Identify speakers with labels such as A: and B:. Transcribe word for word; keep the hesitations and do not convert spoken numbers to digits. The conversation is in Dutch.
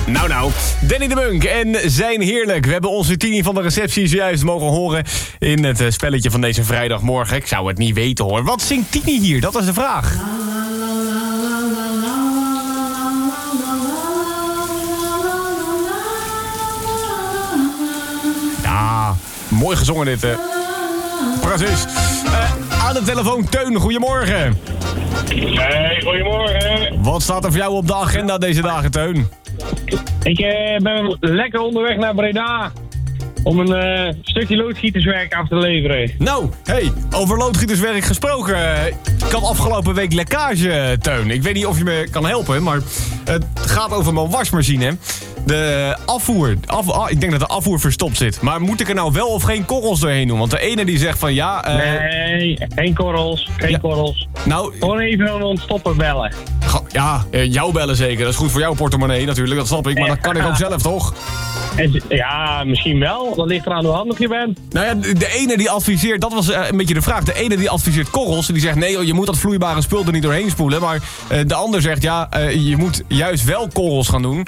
A: Nou nou, Danny de Munk en zijn heerlijk. We hebben onze Tini van de receptie zojuist mogen horen in het spelletje van deze vrijdagmorgen. Ik zou het niet weten hoor. Wat zingt Tini hier? Dat is de vraag. Ja, mooi gezongen dit. Uh. Precies. Uh, aan de telefoon Teun, goedemorgen.
B: Hey, goedemorgen.
A: Wat staat er voor jou op de agenda deze dagen, Teun?
B: Ik uh, ben lekker onderweg naar Breda om een uh, stukje loodgieterswerk af te leveren.
A: Nou, hey, over loodgieterswerk gesproken. Ik had afgelopen week lekkage, Teun. Ik weet niet of je me kan helpen, maar het gaat over mijn wasmachine. De afvoer, af, ah, ik denk dat de afvoer verstopt zit. Maar moet ik er nou wel of geen korrels doorheen doen? Want de ene die zegt van ja... Uh...
B: Nee, geen korrels, geen ja. korrels.
A: Nou,
B: gewoon even een ontstopper bellen.
A: Ja, jou bellen zeker. Dat is goed voor jouw portemonnee natuurlijk, dat snap ik. Maar dat kan ik ook zelf, toch?
B: Ja, misschien wel. Dat ligt eraan hoe handig je bent.
A: Nou ja, de ene die adviseert, dat was een beetje de vraag. De ene die adviseert korrels. Die zegt nee, je moet dat vloeibare spul er niet doorheen spoelen. Maar uh, de ander zegt ja, uh, je moet juist wel korrels gaan doen.